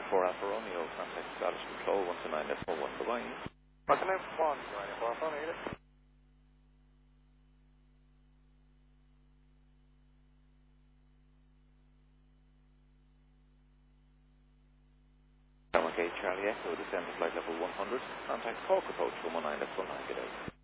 4 Alfa Romeo, contact Scottish Control 129.1, goodbye. What's the name? 194, phone either. Okay, Charlie Echo, descend to flight level 100, contact Cork Approach 119.19, good day.